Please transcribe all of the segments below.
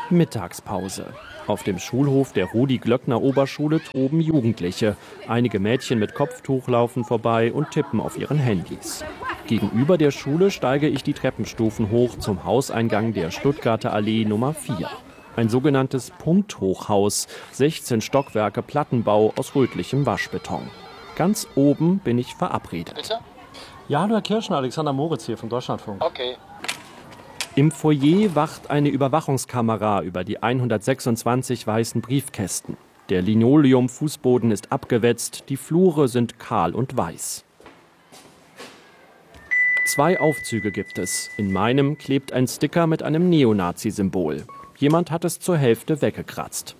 Mittagspause. Auf dem Schulhof der Rudi-Glöckner-Oberschule toben Jugendliche. Einige Mädchen mit Kopftuch laufen vorbei und tippen auf ihren Handys. Gegenüber der Schule steige ich die Treppenstufen hoch zum Hauseingang der Stuttgarter Allee Nummer 4. Ein sogenanntes Punkthochhaus, 16 Stockwerke Plattenbau aus rötlichem Waschbeton. Ganz oben bin ich verabredet. Bitte? Ja, hallo Herr Kirschner, Alexander Moritz hier vom Deutschlandfunk. Okay. Im Foyer wacht eine Überwachungskamera über die 126 weißen Briefkästen. Der Linoleum-Fußboden ist abgewetzt, die Flure sind kahl und weiß. 2 Aufzüge gibt es. In meinem klebt ein Sticker mit einem Neonazi-Symbol. Jemand hat es zur Hälfte weggekratzt.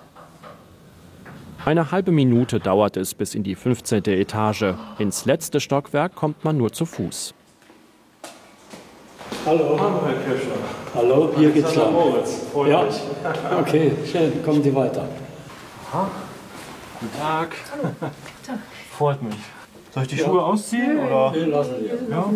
Eine halbe Minute dauert es bis in die 15. Etage. Ins letzte Stockwerk kommt man nur zu Fuß. Hallo. Hallo, Herr Kirschner. Hallo, hier geht's lang. Ja, okay, schön, kommen Sie weiter. Aha. Guten Tag. Hallo. Freut mich. Soll ich die Schuhe ausziehen? Oder? Nee, lassen wir. Ja?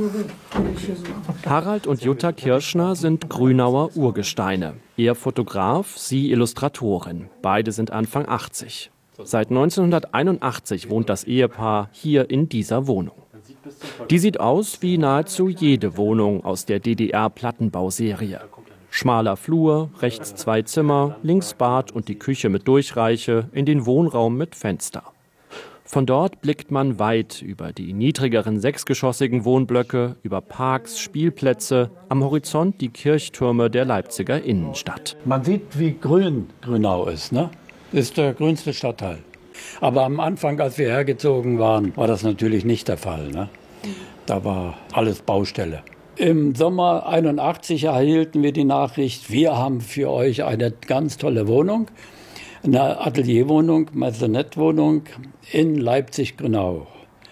Harald und Jutta Kirschner sind Grünauer Urgesteine. Er Fotograf, sie Illustratorin. Beide sind Anfang 80. Seit 1981 wohnt das Ehepaar hier in dieser Wohnung. Die sieht aus wie nahezu jede Wohnung aus der DDR-Plattenbauserie. Schmaler Flur, rechts 2 Zimmer, links Bad und die Küche mit Durchreiche, in den Wohnraum mit Fenster. Von dort blickt man weit über die niedrigeren 6-geschossigen Wohnblöcke, über Parks, Spielplätze, am Horizont die Kirchtürme der Leipziger Innenstadt. Man sieht, wie grün Grünau ist, ne? Das ist der grünste Stadtteil. Aber am Anfang, als wir hergezogen waren, war das natürlich nicht der Fall, ne? Da war alles Baustelle. Im Sommer 81 erhielten wir die Nachricht, wir haben für euch eine ganz tolle Wohnung, eine Atelierwohnung, Maisonette-Wohnung in Leipzig-Grünau.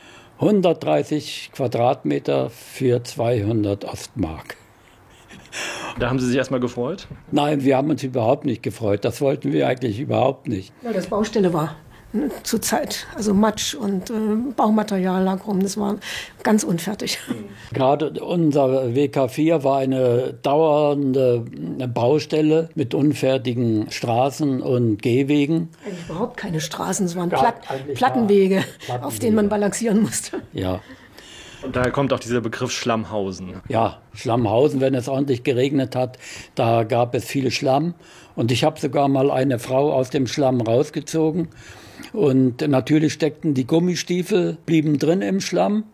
130 Quadratmeter für 200 Ostmark. Da haben Sie sich erstmal gefreut? Nein, wir haben uns überhaupt nicht gefreut. Das wollten wir eigentlich überhaupt nicht. Weil das Baustelle war zur Zeit. Also Matsch und Baumaterial lag rum. Das war ganz unfertig. Gerade unser WK4 war eine dauernde Baustelle mit unfertigen Straßen und Gehwegen. Eigentlich überhaupt keine Straßen. Es waren Plattenwege, Plattenwege, auf denen man balancieren musste. Ja. Und daher kommt auch dieser Begriff Schlammhausen. Ja, Schlammhausen, wenn es ordentlich geregnet hat, da gab es viel Schlamm. Und ich habe sogar mal eine Frau aus dem Schlamm rausgezogen. Und natürlich steckten die Gummistiefel, blieben drin im Schlamm.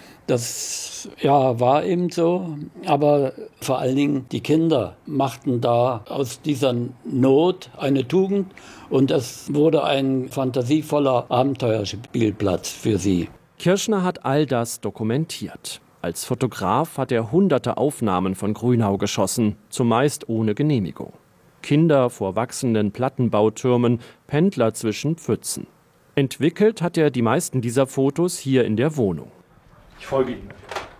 Das war eben so. Aber vor allen Dingen die Kinder machten da aus dieser Not eine Tugend. Und es wurde ein fantasievoller Abenteuerspielplatz für sie. Kirschner hat all das dokumentiert. Als Fotograf hat er hunderte Aufnahmen von Grünau geschossen, zumeist ohne Genehmigung. Kinder vor wachsenden Plattenbautürmen, Pendler zwischen Pfützen. Entwickelt hat er die meisten dieser Fotos hier in der Wohnung. Ich folge Ihnen.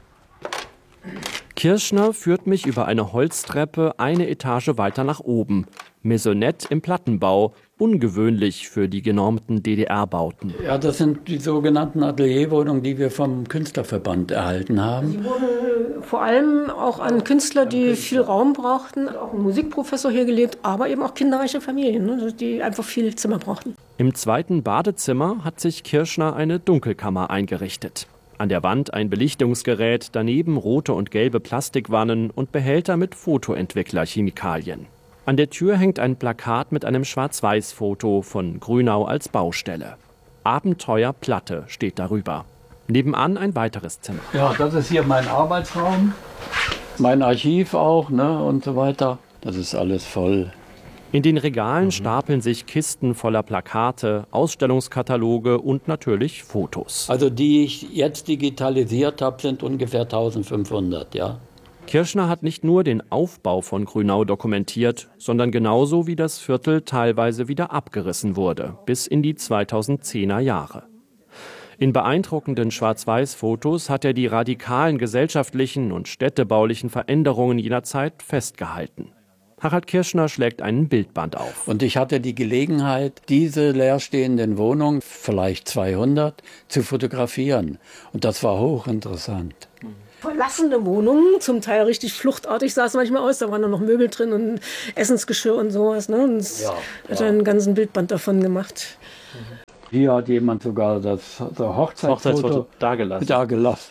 Kirschner führt mich über eine Holztreppe eine Etage weiter nach oben. Maisonette im Plattenbau, ungewöhnlich für die genormten DDR-Bauten. Ja, das sind die sogenannten Atelierwohnungen, die wir vom Künstlerverband erhalten haben. Die wurden vor allem auch an Künstler, die viel Raum brauchten. Auch ein Musikprofessor hier gelebt, aber eben auch kinderreiche Familien, ne, die einfach viel Zimmer brauchten. Im zweiten Badezimmer hat sich Kirschner eine Dunkelkammer eingerichtet. An der Wand ein Belichtungsgerät, daneben rote und gelbe Plastikwannen und Behälter mit Fotoentwicklerchemikalien. An der Tür hängt ein Plakat mit einem Schwarz-Weiß-Foto von Grünau als Baustelle. Abenteuer Platte steht darüber. Nebenan ein weiteres Zimmer. Ja, das ist hier mein Arbeitsraum, mein Archiv auch, ne, und so weiter. Das ist alles voll. In den Regalen stapeln sich Kisten voller Plakate, Ausstellungskataloge und natürlich Fotos. Also die ich jetzt digitalisiert habe, sind ungefähr 1500, ja. Kirschner hat nicht nur den Aufbau von Grünau dokumentiert, sondern genauso wie das Viertel teilweise wieder abgerissen wurde, bis in die 2010er Jahre. In beeindruckenden Schwarz-Weiß-Fotos hat er die radikalen gesellschaftlichen und städtebaulichen Veränderungen jener Zeit festgehalten. Harald Kirschner schlägt einen Bildband auf. Und ich hatte die Gelegenheit, diese leerstehenden Wohnungen, vielleicht 200, zu fotografieren. Und das war hochinteressant. Verlassene Wohnungen, zum Teil richtig fluchtartig sah es manchmal aus. Da waren dann noch Möbel drin und Essensgeschirr und sowas. Ne? Und hat einen ganzen Bildband davon gemacht. Hier hat jemand sogar das Hochzeitsfoto dagelassen.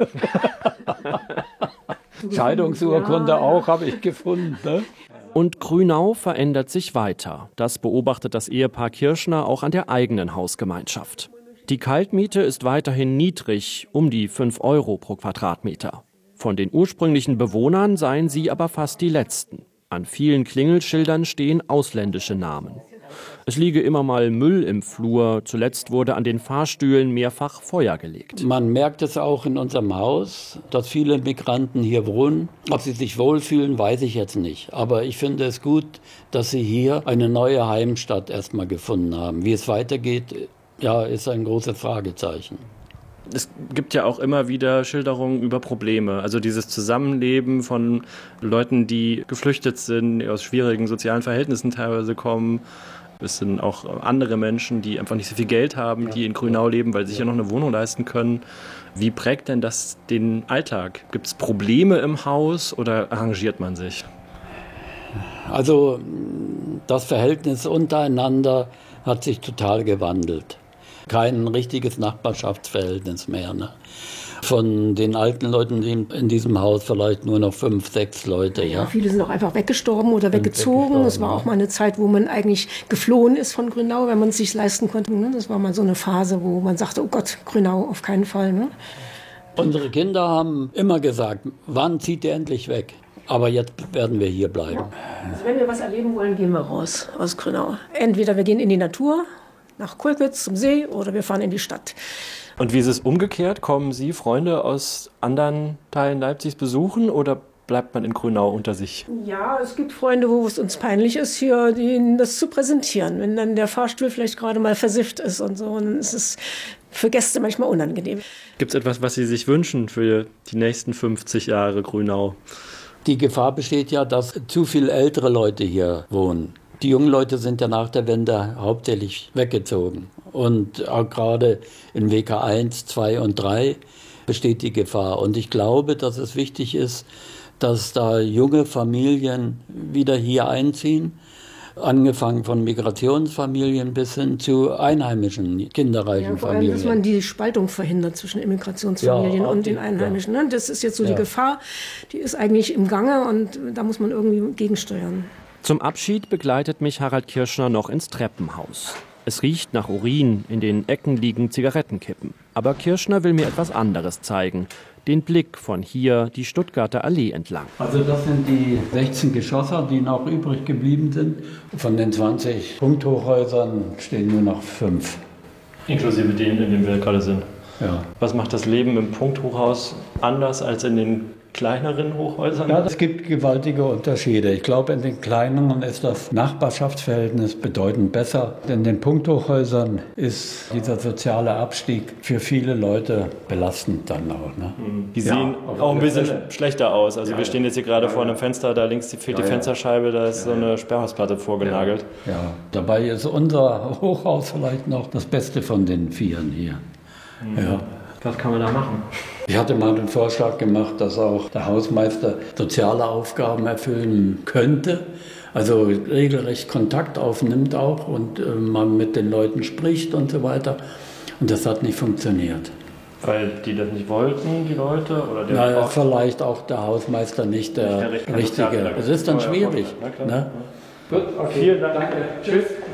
Scheidungsurkunde auch, habe ich gefunden. Ne? Und Grünau verändert sich weiter. Das beobachtet das Ehepaar Kirschner auch an der eigenen Hausgemeinschaft. Die Kaltmiete ist weiterhin niedrig, um die 5 € pro Quadratmeter. Von den ursprünglichen Bewohnern seien sie aber fast die letzten. An vielen Klingelschildern stehen ausländische Namen. Es liege immer mal Müll im Flur. Zuletzt wurde an den Fahrstühlen mehrfach Feuer gelegt. Man merkt es auch in unserem Haus, dass viele Migranten hier wohnen. Ob sie sich wohlfühlen, weiß ich jetzt nicht. Aber ich finde es gut, dass sie hier eine neue Heimstatt erstmal gefunden haben. Wie es weitergeht, ja, ist ein großes Fragezeichen. Es gibt ja auch immer wieder Schilderungen über Probleme. Also dieses Zusammenleben von Leuten, die geflüchtet sind, die aus schwierigen sozialen Verhältnissen teilweise kommen. Es sind auch andere Menschen, die einfach nicht so viel Geld haben, die in Grünau leben, weil sie sich ja noch eine Wohnung leisten können. Wie prägt denn das den Alltag? Gibt es Probleme im Haus oder arrangiert man sich? Also das Verhältnis untereinander hat sich total gewandelt. Kein richtiges Nachbarschaftsverhältnis mehr. Ne? Von den alten Leuten in diesem Haus vielleicht nur noch 5, 6 Leute. Ja? Viele sind auch einfach weggestorben oder weggezogen. Es war auch mal eine Zeit, wo man eigentlich geflohen ist von Grünau, wenn man es sich leisten konnte. Ne? Das war mal so eine Phase, wo man sagte, oh Gott, Grünau auf keinen Fall. Ne? Unsere Kinder haben immer gesagt, wann zieht ihr endlich weg? Aber jetzt werden wir hier bleiben. Also wenn wir was erleben wollen, gehen wir raus aus Grünau. Entweder wir gehen in die Natur, nach Kolkwitz zum See, oder wir fahren in die Stadt. Und wie ist es umgekehrt? Kommen Sie Freunde aus anderen Teilen Leipzigs besuchen oder bleibt man in Grünau unter sich? Ja, es gibt Freunde, wo es uns peinlich ist, hier ihnen das zu präsentieren. Wenn dann der Fahrstuhl vielleicht gerade mal versifft ist und so, und es ist für Gäste manchmal unangenehm. Gibt es etwas, was Sie sich wünschen für die nächsten 50 Jahre Grünau? Die Gefahr besteht ja, dass zu viele ältere Leute hier wohnen. Die jungen Leute sind ja nach der Wende hauptsächlich weggezogen. Und auch gerade in WK 1, 2 und 3 besteht die Gefahr. Und ich glaube, dass es wichtig ist, dass da junge Familien wieder hier einziehen. Angefangen von Migrationsfamilien bis hin zu einheimischen, kinderreichen vor allem, Familien. dass man die Spaltung verhindert zwischen Immigrationsfamilien und den Einheimischen. Ja. Das ist jetzt so die Gefahr, die ist eigentlich im Gange und da muss man irgendwie gegensteuern. Zum Abschied begleitet mich Harald Kirschner noch ins Treppenhaus. Es riecht nach Urin, in den Ecken liegen Zigarettenkippen. Aber Kirschner will mir etwas anderes zeigen. Den Blick von hier die Stuttgarter Allee entlang. Also das sind die 16 Geschosser, die noch übrig geblieben sind. Von den 20 Punkthochhäusern stehen nur noch 5. Inklusive denen, in denen wir gerade sind. Ja. Was macht das Leben im Punkthochhaus anders als in den kleineren Hochhäusern? Ja, es gibt gewaltige Unterschiede. Ich glaube, in den kleineren ist das Nachbarschaftsverhältnis bedeutend besser. In den Punkthochhäusern ist dieser soziale Abstieg für viele Leute belastend dann auch. Ne? Die sehen auch ein bisschen schlechter aus. Also wir stehen jetzt hier gerade vor einem Fenster, da links fehlt die Fensterscheibe, da ist so eine Sperrhausplatte vorgenagelt. Ja, dabei ist unser Hochhaus vielleicht noch das Beste von den 4 hier. Ja. Was kann man da machen? Ich hatte mal den Vorschlag gemacht, dass auch der Hausmeister soziale Aufgaben erfüllen könnte. Also regelrecht Kontakt aufnimmt auch und man mit den Leuten spricht und so weiter. Und das hat nicht funktioniert. Weil die das nicht wollten, die Leute? Oder vielleicht auch der Hausmeister nicht der Richtige. Es ist dann schwierig. Ne? Gut, okay. Vielen Dank. Danke. Tschüss.